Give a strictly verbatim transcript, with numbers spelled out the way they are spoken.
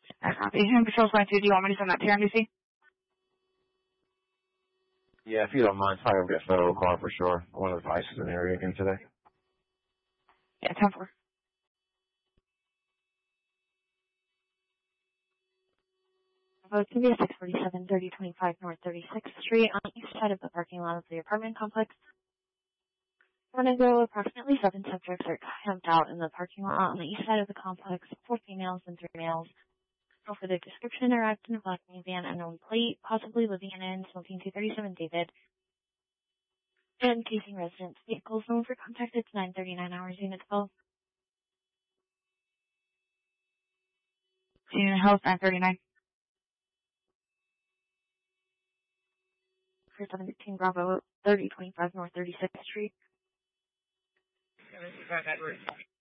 I copy. And Patrol twenty-two, do you want me to send that to your M D C? Yeah, if you don't mind, probably get a photo car for sure. One of the devices in the area again today. Yeah, ten four. Uh, it's going to be a six forty-seven, thirty twenty-five North thirty-sixth Street on the east side of the parking lot of the apartment complex. When I go, approximately seven subjects are camped out in the parking lot on the east side of the complex, four females and three males. For the description, are wrapped in a black minivan, unknown plate, possibly living in and smoking two thirty-seven David. And casing residence vehicles known for contact, it's nine thirty-nine hours, unit twelve. Unit Health, nine thirty-nine. For seven fifteen Bravo, thirty twenty-five North thirty-sixth Street.